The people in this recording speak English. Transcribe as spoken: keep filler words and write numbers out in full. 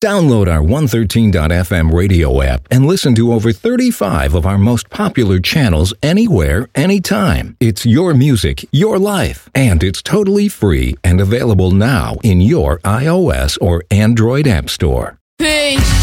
Download our one thirteen dot f m radio app and listen to over thirty-five of our most popular channels anywhere, anytime. It's your music, your life, and it's totally free and available now in your iOS or Android app store. Hey,